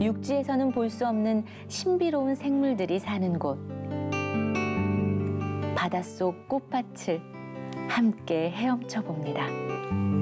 육지에서는 볼 수 없는 신비로운 생물들이 사는 곳. 바닷속 꽃밭을 함께 헤엄쳐 봅니다.